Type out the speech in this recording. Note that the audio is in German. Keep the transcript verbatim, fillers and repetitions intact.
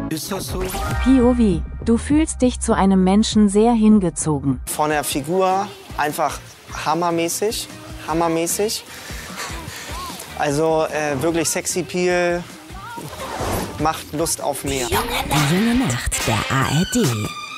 Ist das so? P O V. Du fühlst dich zu einem Menschen sehr hingezogen. Von der Figur einfach hammermäßig. Hammermäßig. Also äh, wirklich Sexappeal. Macht Lust auf mehr. Die junge Nacht der A R D.